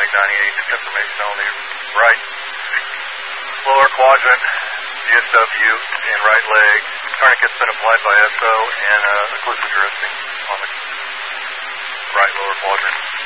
leg 98, information only. Right. Lower quadrant, DSW, and right leg. Tourniquet's been applied by SO and occlusive dressing on the right lower quadrant.